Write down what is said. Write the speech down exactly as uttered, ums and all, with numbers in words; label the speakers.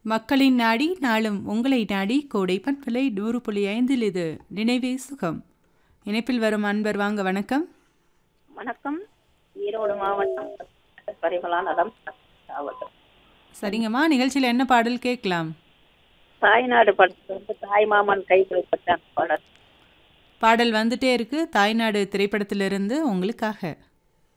Speaker 1: மக்களின் நாடி நாளும் உங்களை நாடி கோடை பண்பலை நூறு புள்ளி ஐந்தில் இது நினைவே சுகம். இணைப்பில் வரும் அன்பர் வாங்க வணக்கம்.
Speaker 2: வணக்கம். ஈரோடு மாவட்டம் பரிமளாநலம்.
Speaker 1: சரிங்கம்மா, நிகழ்ச்சியில் என்ன பாடல் கேட்கலாம்?
Speaker 2: தாய்நாடு படத்துல வந்து தாய் மாமன் கைப்பிடிப்பட்டான் பாடல்
Speaker 1: பாடல் வந்துட்டே இருக்கு. தாய்நாடு திரைப்படத்திலிருந்து உங்களுக்காக.